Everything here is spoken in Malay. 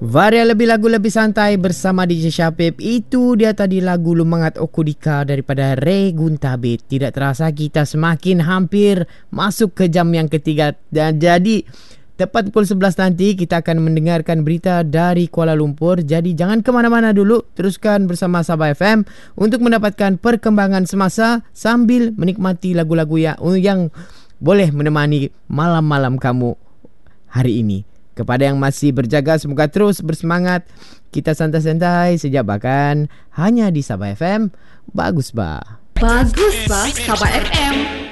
Varia lebih lagu lebih santai bersama DJ Syapib. Itu dia tadi lagu Lumangat Okudika daripada Ray Guntabit. Tidak terasa kita semakin hampir masuk ke jam yang ketiga. Dan jadi tepat pukul 11 nanti kita akan mendengarkan berita dari Kuala Lumpur. Jadi jangan ke mana-mana dulu. Teruskan bersama Sabah FM untuk mendapatkan perkembangan semasa sambil menikmati lagu-lagu yang boleh menemani malam-malam kamu hari ini. Kepada yang masih berjaga, semoga terus bersemangat. Kita santai-santai sejak bahkan hanya di Sabah FM. Bagus, bah. Bagus, bah. Sabah FM.